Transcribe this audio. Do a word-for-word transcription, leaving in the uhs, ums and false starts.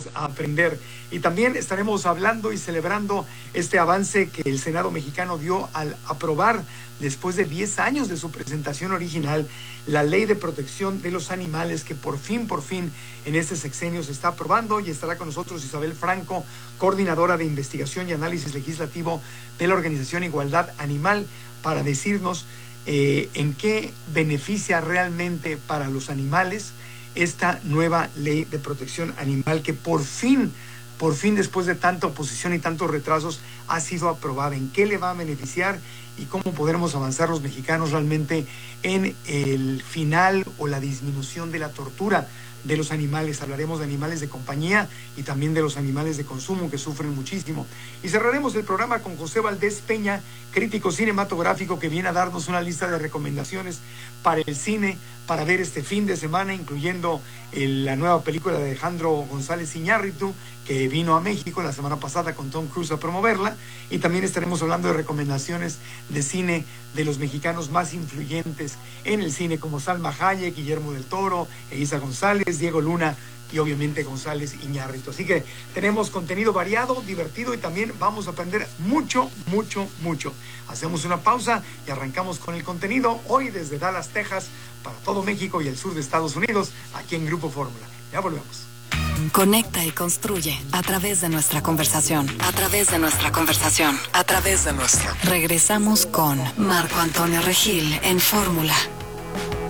vamos a aprender. Y también estaremos hablando y celebrando este avance que el Senado mexicano dio al aprobar, después de diez años de su presentación original, la Ley de Protección de los Animales, que por fin, por fin, en este sexenio se está aprobando. Y estará con nosotros Isabel Franco, coordinadora de investigación y análisis legislativo de la organización Igualdad Animal, para decirnos eh, en qué beneficia realmente para los animales esta nueva Ley de Protección Animal, que por fin, por fin, después de tanta oposición y tantos retrasos, ha sido aprobada. ¿En qué le va a beneficiar y cómo podremos avanzar los mexicanos realmente en el final o la disminución de la tortura de los animales? Hablaremos de animales de compañía y también de los animales de consumo, que sufren muchísimo. Y cerraremos el programa con José Valdés Peña, crítico cinematográfico, que viene a darnos una lista de recomendaciones para el cine, para ver este fin de semana, incluyendo el, la nueva película de Alejandro González Iñárritu, que vino a México la semana pasada con Tom Cruise a promoverla. Y también estaremos hablando de recomendaciones de cine de los mexicanos más influyentes en el cine, como Salma Hayek, Guillermo del Toro, Eiza González, Diego Luna y obviamente González Iñárritu. Así que tenemos contenido variado, divertido, y también vamos a aprender mucho, mucho, mucho. Hacemos una pausa y arrancamos con el contenido hoy desde Dallas, Texas, para todo México y el sur de Estados Unidos, aquí en Grupo Fórmula. Ya volvemos. Conecta y construye a través de nuestra conversación. A través de nuestra conversación. A través de nuestra. Regresamos con Marco Antonio Regil en Fórmula.